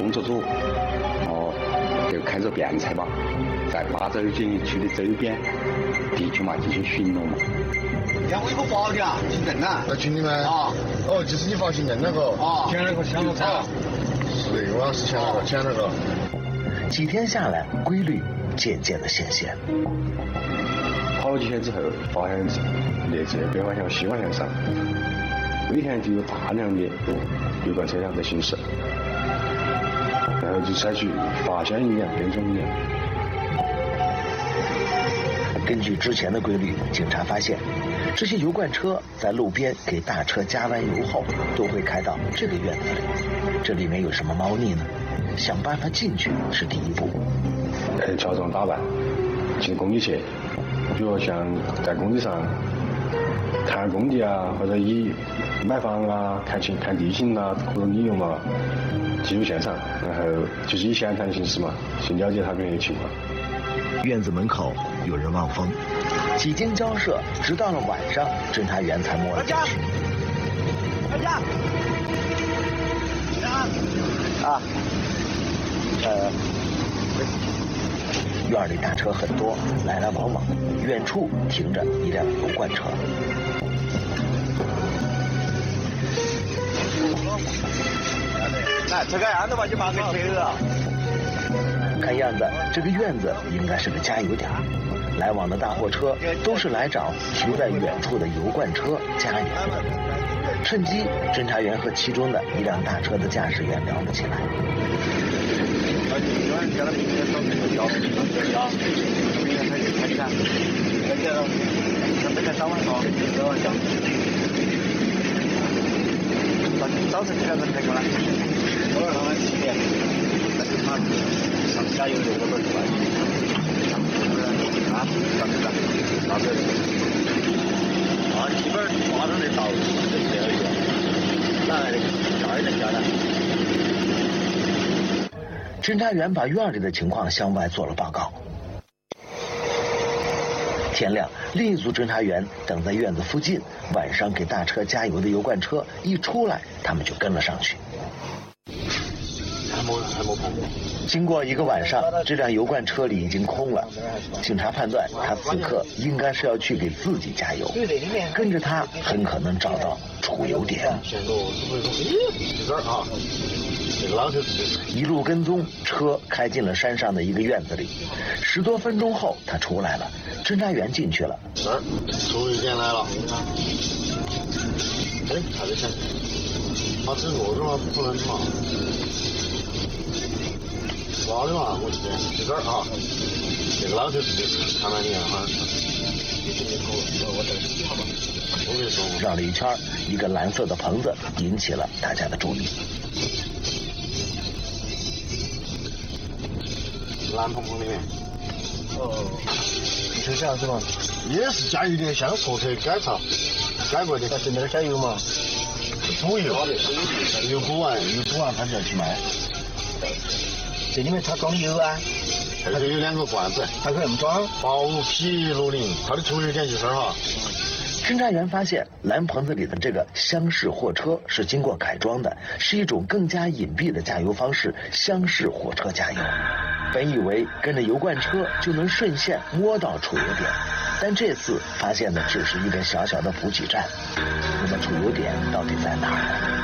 工作组，就开着便车吧，在八州景区的周边地区嘛进行巡逻嘛。 我有个保的啊，行政啊。 在群里面啊。就是你发行证那个。 填那个抢了噻。 是那个，是抢那个，抢那个。 几天下来，规律渐渐的显现。 跑几天之后，发现列这北方向、西方向上，每天就有大量的油罐车辆在行驶，然后就采取罚箱营养、跟踪营养。 根据之前的规律，警察发现，这些油罐车在路边给大车加完油后，都会开到这个院子里。这里面有什么猫腻呢？想办法进去是第一步。 乔装打扮，进工地去，比如像在工地上看工地啊，或者以买房啊、看地形啊各种理由嘛，进入现场，然后就是以闲谈形式嘛，去了解他们的情况。 院子门口有人望风，几经交涉，直到了晚上，侦查员才摸了进去。 大家，啊， 院里大车很多，来来往往，远处停着一辆油罐车。 来，这个样子吧，就把给推了。 看样子，这个院子应该是个加油点，来往的大货车都是来找停在远处的油罐车加油的。趁机，侦查员和其中的一辆大车的驾驶员聊了起来。 早晨几点钟开过来？偶尔他们7点，但是他上加油的我都出来。啊，上去了，到这里。啊，基本马上就到，就这样一个。哪来的？哪人家的？ 侦查员把院里的情况向外做了报告。天亮，另一组侦查员等在院子附近，晚上给大车加油的油罐车一出来，他们就跟了上去。经过一个晚上，这辆油罐车里已经空了。警察判断他此刻应该是要去给自己加油，跟着他很可能找到储油点。一路跟踪，车开进了山上的一个院子里。10多分钟后，他出来了，侦查员进去了。 储油点来了。哎，还得想，这我这不能嘛。抓的嘛，我这这儿啊，这个老头子就是看到你好像是。我跟你说， 绕了一圈，一个蓝色的棚子引起了大家的注意。 蓝棚棚里面。 就这样子嘛。 也是加油点，像错车改造改过的。 在那儿加油嘛。 补油，油补完他就要去卖。 这里面他装的油啊， 这个有2个罐子， 还可以这么装。 宝痞60，它的储油点就是哈。 侦查员发现蓝棚子里的这个厢式货车是经过改装的，是一种更加隐蔽的加油方式——厢式火车加油。本以为跟着油罐车就能顺线摸到储油点，但这次发现的只是一个小小的补给站。那么储油点到底在哪儿呢？